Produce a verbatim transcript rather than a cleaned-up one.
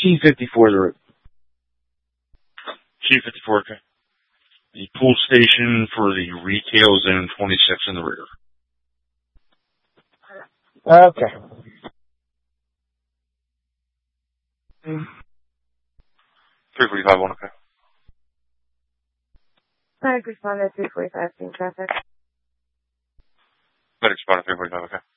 G fifty-four, the route. G fifty-four, okay. The pool station for the retail zone twenty-six in the rear. Okay. three forty-five, one, okay. Medic responded three forty-five, seeing traffic. Medic responded three forty-five, okay.